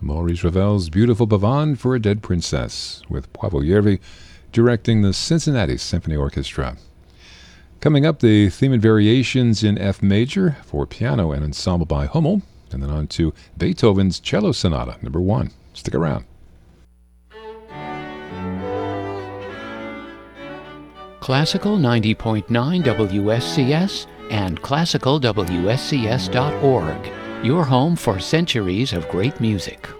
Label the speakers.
Speaker 1: Maurice Ravel's Beautiful Pavane for a Dead Princess, with Paavo Järvi directing the Cincinnati Symphony Orchestra. Coming up, the theme and variations in F major for piano and ensemble by Hummel, and then on to Beethoven's Cello Sonata, number 1. Stick around.
Speaker 2: Classical 90.9 WSCS and classicalwscs.org. Your home for centuries of great music.